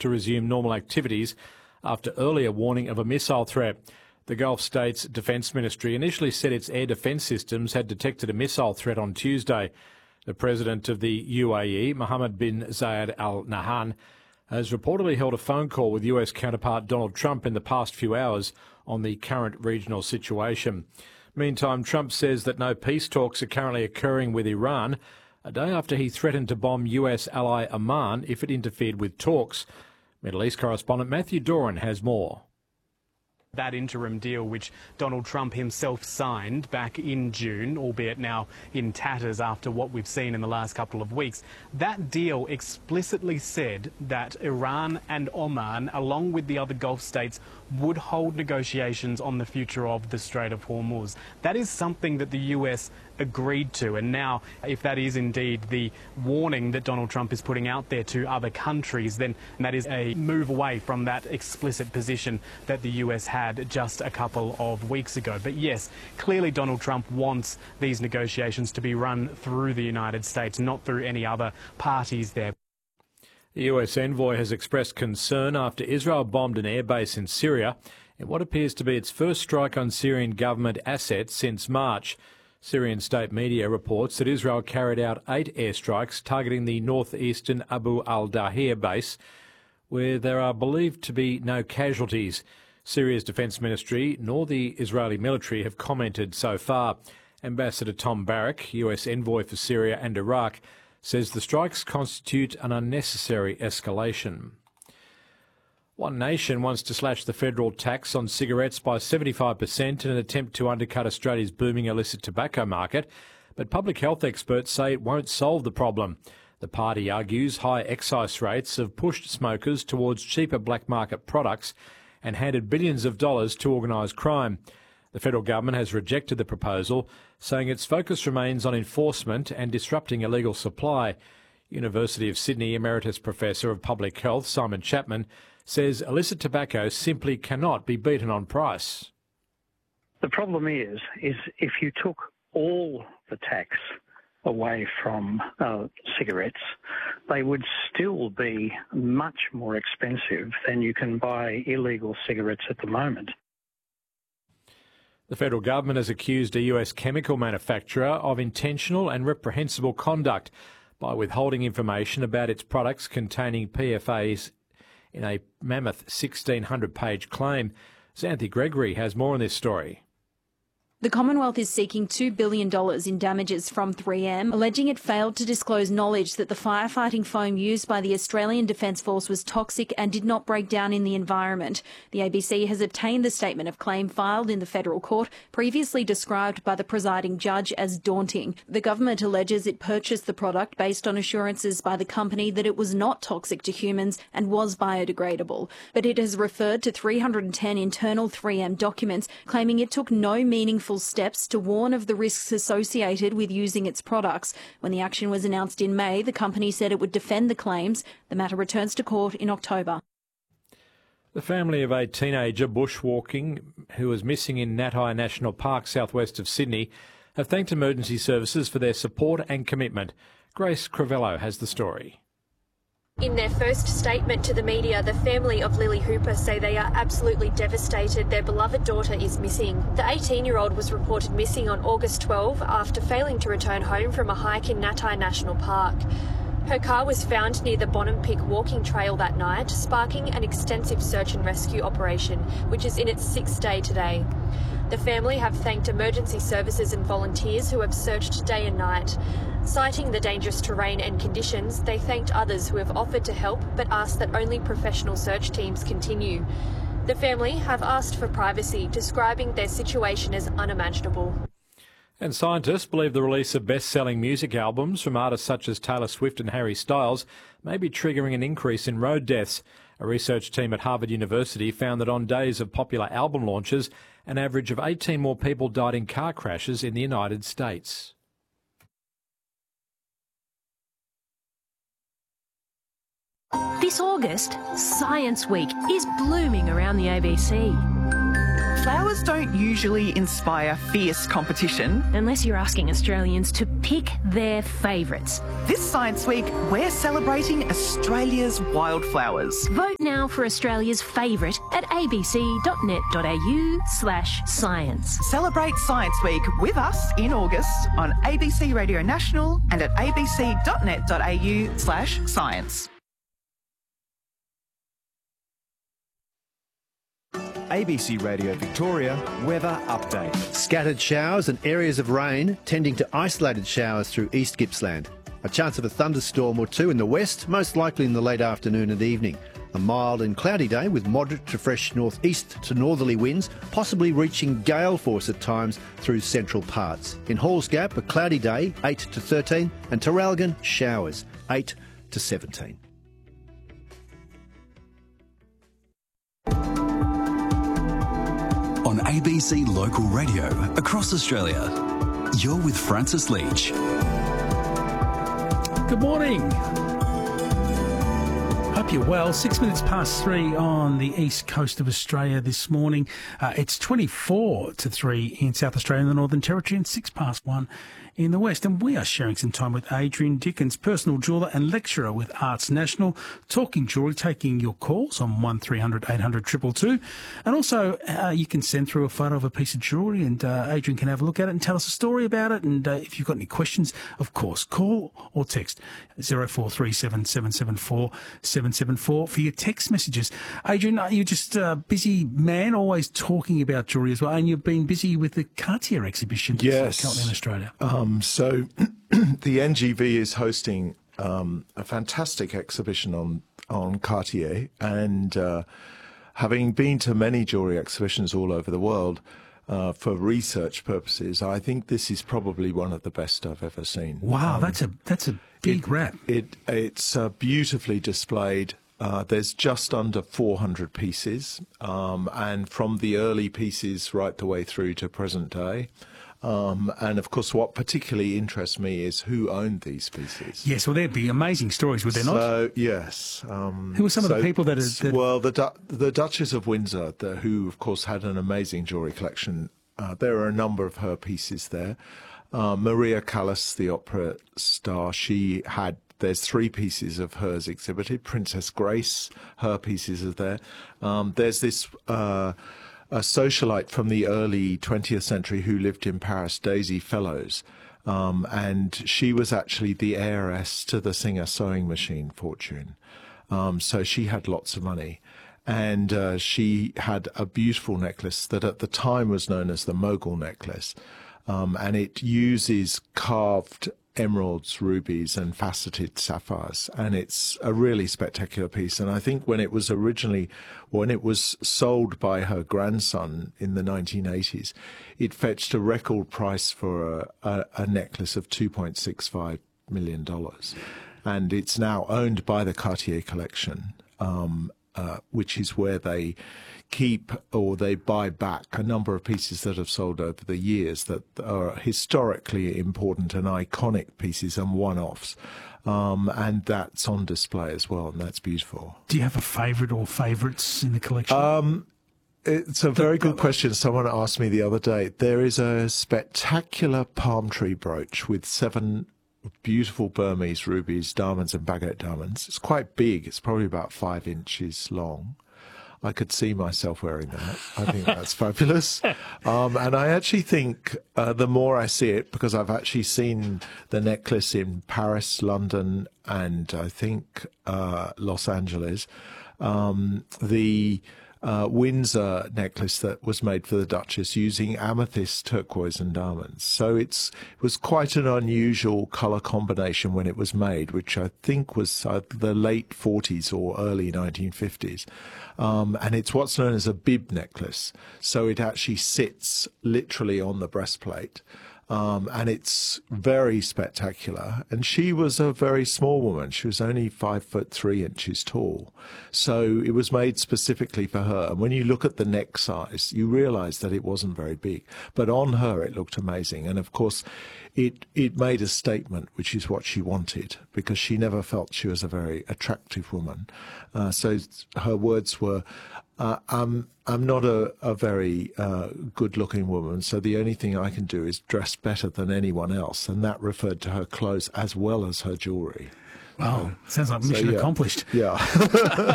to resume normal activities after earlier warning of a missile threat. The Gulf States Defence Ministry initially said its air defence systems had detected a missile threat on Tuesday. The President of the UAE, Mohammed bin Zayed Al Nahyan, has reportedly held a phone call with US counterpart Donald Trump in the past few hours on the current regional situation. Meantime, Trump says that no peace talks are currently occurring with Iran, a day after he threatened to bomb US ally Oman if it interfered with talks. Middle East correspondent Matthew Doran has more. That interim deal, which Donald Trump himself signed back in June, albeit now in tatters after what we've seen in the last couple of weeks, that deal explicitly said that Iran and Oman, along with the other Gulf states, would hold negotiations on the future of the Strait of Hormuz. That is something that the US agreed to, and now if that is indeed the warning that Donald Trump is putting out there to other countries, then that is a move away from that explicit position that the US had just a couple of weeks ago. But yes, clearly Donald Trump wants these negotiations to be run through the United States, not through any other parties there. The US envoy has expressed concern after Israel bombed an airbase in Syria in what appears to be its first strike on Syrian government assets since March. Syrian state media reports that Israel carried out 8 airstrikes targeting the northeastern Abu al-Dahir base, where there are believed to be no casualties. Syria's defence ministry nor the Israeli military have commented so far. Ambassador Tom Barrack, US envoy for Syria and Iraq, says the strikes constitute an unnecessary escalation. One Nation wants to slash the federal tax on cigarettes by 75% in an attempt to undercut Australia's booming illicit tobacco market, but public health experts say it won't solve the problem. The party argues high excise rates have pushed smokers towards cheaper black market products and handed billions of dollars to organised crime. The federal government has rejected the proposal, saying its focus remains on enforcement and disrupting illegal supply. University of Sydney Emeritus Professor of Public Health Simon Chapman says illicit tobacco simply cannot be beaten on price. The problem is if you took all the tax away from cigarettes, they would still be much more expensive than you can buy illegal cigarettes at the moment. The federal government has accused a US chemical manufacturer of intentional and reprehensible conduct by withholding information about its products containing PFAS in a mammoth 1,600-page claim. Xanthi Gregory has more on this story. The Commonwealth is seeking $2 billion in damages from 3M, alleging it failed to disclose knowledge that the firefighting foam used by the Australian Defence Force was toxic and did not break down in the environment. The ABC has obtained the statement of claim filed in the federal court, previously described by the presiding judge as daunting. The government alleges it purchased the product based on assurances by the company that it was not toxic to humans and was biodegradable. But it has referred to 310 internal 3M documents, claiming it took no meaningful steps to warn of the risks associated with using its products. When the action was announced in May, the company said it would defend the claims. The matter returns to court in October. The family of a teenager bushwalking who was missing in Natai National Park southwest of Sydney have thanked emergency services for their support and commitment. Grace Crivello has the story. In their first statement to the media, the family of Lily Hooper say they are absolutely devastated their beloved daughter is missing. The 18-year-old was reported missing on August 12 after failing to return home from a hike in Natai National Park. Her car was found near the Bonham Peak walking trail that night, sparking an extensive search and rescue operation, which is in its 6th day today. The family have thanked emergency services and volunteers who have searched day and night. Citing the dangerous terrain and conditions, they thanked others who have offered to help but asked that only professional search teams continue. The family have asked for privacy, describing their situation as unimaginable. And scientists believe the release of best-selling music albums from artists such as Taylor Swift and Harry Styles may be triggering an increase in road deaths. A research team at Harvard University found that on days of popular album launches, an average of 18 more people died in car crashes in the United States. This August, Science Week is blooming around the ABC. Flowers don't usually inspire fierce competition. Unless you're asking Australians to pick their favourites. This Science Week, we're celebrating Australia's wildflowers. Vote now for Australia's favourite at abc.net.au/science. Celebrate Science Week with us in August on ABC Radio National and at abc.net.au/science. ABC Radio Victoria weather update. Scattered showers and areas of rain tending to isolated showers through East Gippsland. A chance of a thunderstorm or two in the west, most likely in the late afternoon and evening. A mild and cloudy day with moderate to fresh northeast to northerly winds, possibly reaching gale force at times through central parts. In Halls Gap, a cloudy day, 8 to 13, and Terralgan, showers, 8 to 17. On ABC Local Radio across Australia, you're with Francis Leach. Good morning. Hope you're well. 6 minutes past 3 on the east coast of Australia this morning. It's 24 to 3 in South Australia and the Northern Territory and 6 past 1 in the west. And we are sharing some time with Adrian Dickens, personal jeweller and lecturer with Arts National, talking jewellery, taking your calls on 1300 800 222. And also you can send through a photo of a piece of jewellery and Adrian can have a look at it and tell us a story about it. And if you've got any questions, of course, call or text 0437 774 774 for your text messages. Adrian, you're just a busy man, always talking about jewellery as well, and you've been busy with the Cartier exhibition that's currently in Australia. So the NGV is hosting a fantastic exhibition on Cartier, and having been to many jewellery exhibitions all over the world for research purposes, I think this is probably one of the best I've ever seen. Wow, that's a big wrap. It's beautifully displayed. There's just under 400 pieces, and from the early pieces right the way through to present day. And of course, what particularly interests me is who owned these pieces. Yes, well, there'd be amazing stories, would there not? So, yes. Who are some of the people that are... Well, the Duchess of Windsor, who, of course, had an amazing jewellery collection. There are a number of her pieces there. Maria Callas, the opera star, there's 3 pieces of hers exhibited. Princess Grace, her pieces are there. There's this... a socialite from the early 20th century who lived in Paris, Daisy Fellows, and she was actually the heiress to the Singer sewing machine fortune. So she had lots of money, and she had a beautiful necklace that at the time was known as the Mogul necklace, and it uses carved emeralds, rubies and faceted sapphires, and it's a really spectacular piece. And I think when it was sold by her grandson in the 1980s, it fetched a record price for a necklace of $2.65 million, and it's now owned by the Cartier collection, which is where they keep or they buy back a number of pieces that have sold over the years that are historically important and iconic pieces and one-offs. And that's on display as well, and that's beautiful. Do you have a favourite or favourites in the collection? It's a very good question. Someone asked me the other day. There is a spectacular palm tree brooch with 7 beautiful Burmese rubies, diamonds and baguette diamonds. It's quite big. It's probably about 5 inches long. I could see myself wearing that. I think that's fabulous. And I actually think the more I see it, because I've actually seen the necklace in Paris, London, and I think Los Angeles, the Windsor necklace that was made for the Duchess using amethyst, turquoise and diamonds. So it was quite an unusual colour combination when it was made, which I think was the late 40s or early 1950s. And it's what's known as a bib necklace. So it actually sits literally on the breastplate. And it's very spectacular. And she was a very small woman. She was only 5'3" tall. So it was made specifically for her. And when you look at the neck size, you realize that it wasn't very big. But on her, it looked amazing. And of course, it made a statement, which is what she wanted, because she never felt she was a very attractive woman. So her words were, I'm not a very good-looking woman, so the only thing I can do is dress better than anyone else, and that referred to her clothes as well as her jewellery. Wow, sounds like mission accomplished. Yeah.